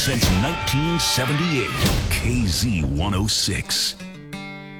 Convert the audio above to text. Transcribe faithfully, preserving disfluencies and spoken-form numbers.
Since nineteen seventy-eight, K Z one oh six.